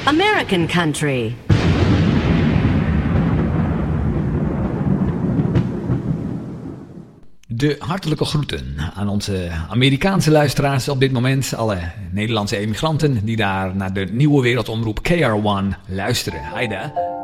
American country. De hartelijke groeten aan onze Amerikaanse luisteraars op dit moment. Alle Nederlandse emigranten die daar naar de nieuwe wereldomroep KR1 luisteren. Hi daar.